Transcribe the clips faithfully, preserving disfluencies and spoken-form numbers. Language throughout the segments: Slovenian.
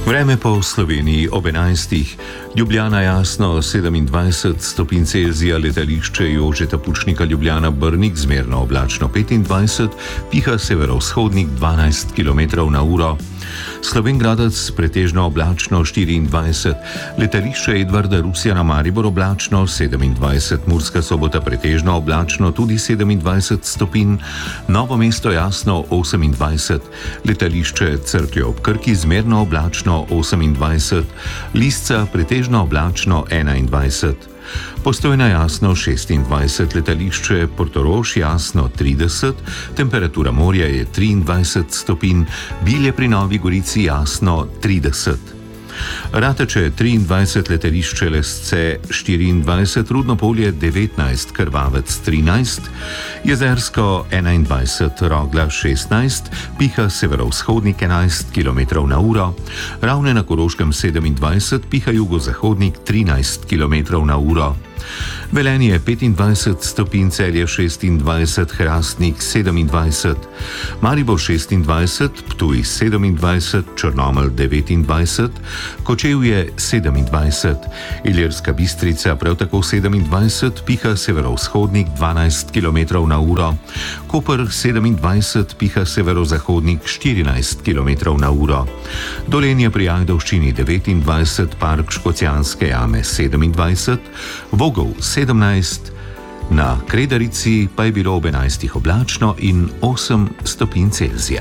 Vreme po Sloveniji ob enajstih, Ljubljana jasno sedemindvajset stopinj Celzija, letališče Jožeta Pučnika Ljubljana Brnik zmerno oblačno petindvajset, piha severovzhodnik dvanajst kilometrov na uro. Slovenj Gradec pretežno oblačno štiriindvajset, letališče Edvarda Rusjana Maribor oblačno sedemindvajset, Murska Sobota pretežno oblačno tudi sedemindvajset stopinj, Novo mesto jasno osemindvajset, letališče Cerklje ob Krki zmerno oblačno osemindvajset, Lisca pretežno oblačno enaindvajset. Postojna jasno šestindvajset, letališče Portorož jasno trideset, temperatura morja je triindvajset stopinj, Bilje pri Novi Gorici jasno trideset. Rateče triindvajset, letališče Lesce štiriindvajset, Rudno Polje devetnajst, Krvavec trinajst, Jezersko enaindvajset, Rogla šestnajst, piha severovzhodnik enajst kilometrov na uro, Ravne na Koroškem sedemindvajset, piha jugozahodnik trinajst kilometrov na uro. Velenje petindvajset stopinj, Celje šestindvajset, Hrastnik sedemindvajset, Maribor šestindvajset, Ptuj sedemindvajset, Črnomelj devetindvajset, Kočevje sedemindvajset, Ilirska Bistrica prav tako sedemindvajset, piha severovzhodnik dvanajst kilometrov na uro, Koper sedemindvajset, piha severozahodnik štirinajst kilometrov na uro, Dolenje pri Ajdovščini devetindvajset, Park Škocjanske jame sedemindvajset, Vogel sedemnajst, na Kredarici pa je bilo ob enajstih oblačno in osem stopinj Celzija.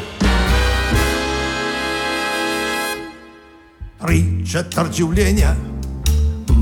Tri četrt življenja